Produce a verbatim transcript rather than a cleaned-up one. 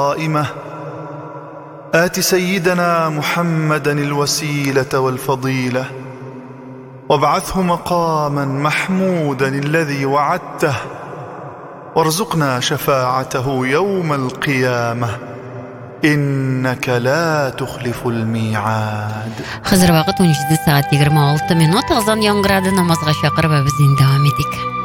قائمة آت سيدنا محمدا الوسيلة والفضيلة وابعثه مقاما محمودا الذي وعدته وارزقنا شفاعته يوم القيامة إنك لا تخلف الميعاد. Хәзер вакыт унҗиде сәгать егерме алты минут. Казан яңгырады, намазга чакырып, без инде дәвам итик.